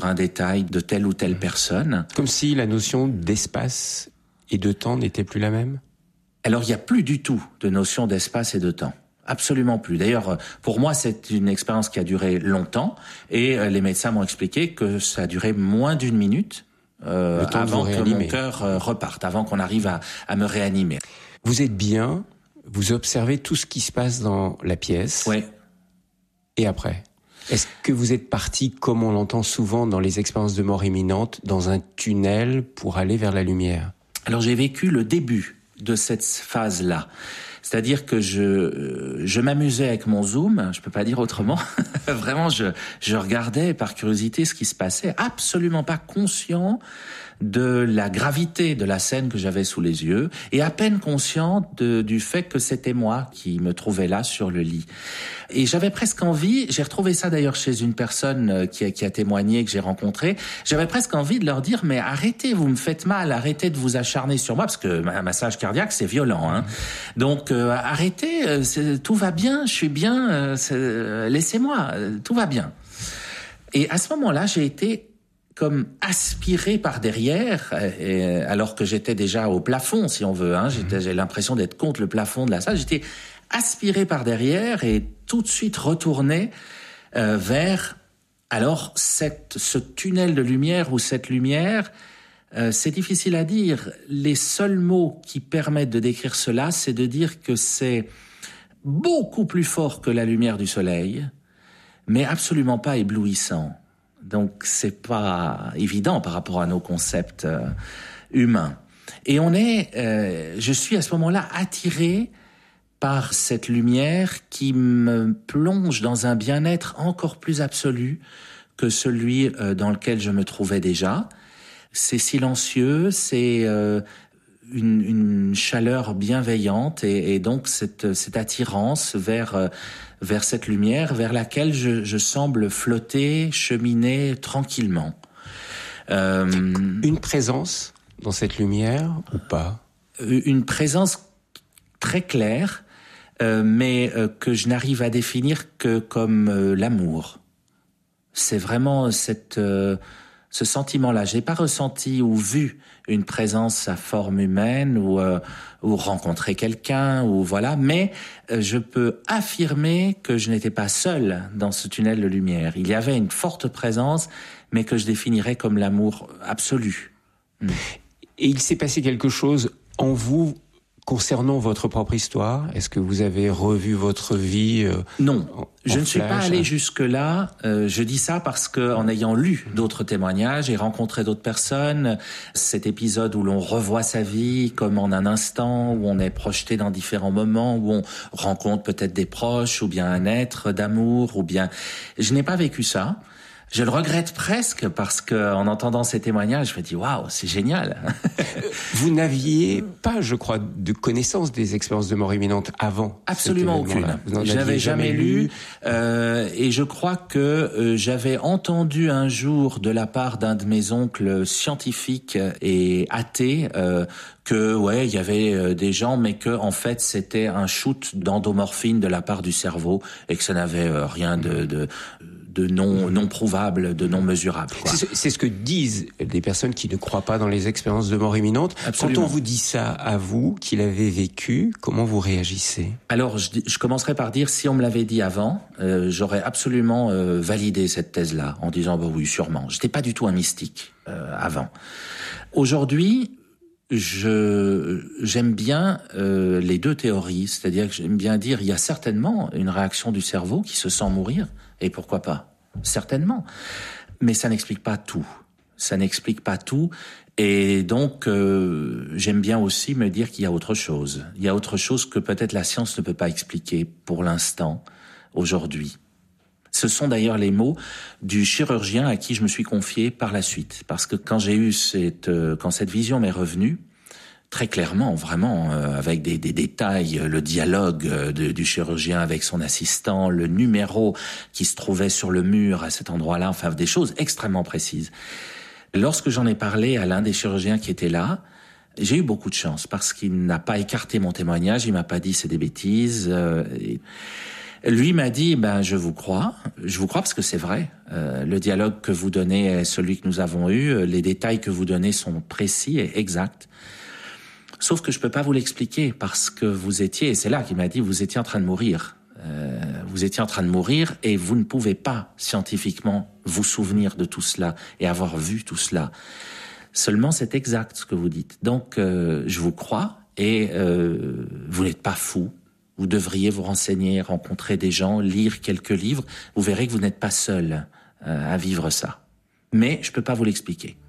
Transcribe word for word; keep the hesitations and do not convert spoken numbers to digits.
un détail de telle ou telle personne. Comme si la notion d'espace et de temps n'était plus la même ? Alors, il n'y a plus du tout de notion d'espace et de temps. Absolument plus. D'ailleurs, pour moi, c'est une expérience qui a duré longtemps et les médecins m'ont expliqué que ça a duré moins d'une minute euh, avant que mon cœur euh, reparte, avant qu'on arrive à, à me réanimer. Vous êtes bien, vous observez tout ce qui se passe dans la pièce. Oui. Et après ? Est-ce que vous êtes parti, comme on l'entend souvent dans les expériences de mort imminente, dans un tunnel pour aller vers la lumière ? Alors, j'ai vécu le début de cette phase-là. C'est-à-dire que je je m'amusais avec mon zoom, je peux pas dire autrement. Vraiment, je je regardais par curiosité ce qui se passait, absolument pas conscient de la gravité de la scène que j'avais sous les yeux et à peine conscient de, du fait que c'était moi qui me trouvais là sur le lit. Et j'avais presque envie, j'ai retrouvé ça d'ailleurs chez une personne qui a, qui a témoigné, que j'ai rencontrée, j'avais presque envie de leur dire, mais arrêtez, vous me faites mal, arrêtez de vous acharner sur moi, parce que un massage cardiaque, c'est violent. Hein. Donc euh, arrêtez, c'est, tout va bien, je suis bien, euh, c'est, laissez-moi, euh, tout va bien. Et à ce moment-là, j'ai été comme aspiré par derrière, et, alors que j'étais déjà au plafond, si on veut. Hein, j'étais, j'ai l'impression d'être contre le plafond de la salle. J'étais aspiré par derrière et tout de suite retourné euh, vers alors cette, ce tunnel de lumière ou cette lumière. Euh, c'est difficile à dire. Les seuls mots qui permettent de décrire cela, c'est de dire que c'est beaucoup plus fort que la lumière du soleil, mais absolument pas éblouissant. Donc c'est pas évident par rapport à nos concepts euh, humains. Et on est, euh, je suis à ce moment-là attiré par cette lumière qui me plonge dans un bien-être encore plus absolu que celui euh, dans lequel je me trouvais déjà. C'est silencieux, c'est euh, une, une chaleur bienveillante et, et donc cette, cette attirance vers euh, vers cette lumière vers laquelle je, je semble flotter, cheminer tranquillement. Euh, une présence dans cette lumière ou pas ? Une présence très claire, euh, mais euh, que je n'arrive à définir que comme euh, l'amour. C'est vraiment cette euh, ce sentiment-là. J'ai pas ressenti ou vu une présence à forme humaine ou euh, ou rencontrer quelqu'un ou voilà, mais euh, je peux affirmer que je n'étais pas seul dans ce tunnel de lumière. Il y avait une forte présence, mais que je définirais comme l'amour absolu. Mm. Et il s'est passé quelque chose en vous concernant votre propre histoire? Est-ce que vous avez revu votre vie euh, Non, en, je en ne suis flash, pas allé hein. jusque-là. Euh, je dis ça parce que, en ayant lu d'autres témoignages et rencontré d'autres personnes, cet épisode où l'on revoit sa vie comme en un instant, où on est projeté dans différents moments, où on rencontre peut-être des proches, ou bien un être d'amour, ou bien... Je n'ai pas vécu ça. Je le regrette presque parce que, en entendant ces témoignages, je me dis waouh, c'est génial. Vous n'aviez pas, je crois, de connaissance des expériences de mort imminente avant. Absolument aucune. Je n'avais jamais lu, euh, et je crois que euh, j'avais entendu un jour de la part d'un de mes oncles scientifiques et athées euh, que ouais, il y avait euh, des gens, mais que en fait c'était un shoot d'endomorphine de la part du cerveau et que ça n'avait euh, rien de, de de non non prouvable, de non mesurable. Quoi. C'est, c'est ce que disent des personnes qui ne croient pas dans les expériences de mort imminente. Absolument. Quand on vous dit ça à vous, qui l'avez vécu, comment vous réagissez ? Alors, je, je commencerai par dire, si on me l'avait dit avant, euh, j'aurais absolument euh, validé cette thèse-là, en disant, bah oui, sûrement. J'étais pas du tout un mystique euh, avant. Aujourd'hui, je j'aime bien euh, les deux théories, c'est-à-dire que j'aime bien dire, il y a certainement une réaction du cerveau qui se sent mourir. Et pourquoi pas ? Certainement. Mais ça n'explique pas tout. Ça n'explique pas tout. Et donc, euh, j'aime bien aussi me dire qu'il y a autre chose. Il y a autre chose que peut-être la science ne peut pas expliquer pour l'instant, aujourd'hui. Ce sont d'ailleurs les mots du chirurgien à qui je me suis confié par la suite. Parce que quand j'ai eu cette, euh, quand cette vision m'est revenue, très clairement, vraiment, euh, avec des, des détails, le dialogue euh, de, du chirurgien avec son assistant, le numéro qui se trouvait sur le mur à cet endroit-là, enfin des choses extrêmement précises. Lorsque j'en ai parlé à l'un des chirurgiens qui était là, j'ai eu beaucoup de chance parce qu'il n'a pas écarté mon témoignage, il m'a pas dit c'est des bêtises. Euh, et Lui m'a dit, ben je vous crois, je vous crois parce que c'est vrai. Euh, le dialogue que vous donnez est celui que nous avons eu, les détails que vous donnez sont précis et exacts. Sauf que je peux pas vous l'expliquer parce que vous étiez, et c'est là qu'il m'a dit, vous étiez en train de mourir. Euh, vous étiez en train de mourir et vous ne pouvez pas scientifiquement vous souvenir de tout cela et avoir vu tout cela. Seulement, c'est exact ce que vous dites. Donc, euh, je vous crois et euh, vous n'êtes pas fou. Vous devriez vous renseigner, rencontrer des gens, lire quelques livres. Vous verrez que vous n'êtes pas seul euh, à vivre ça. Mais je peux pas vous l'expliquer.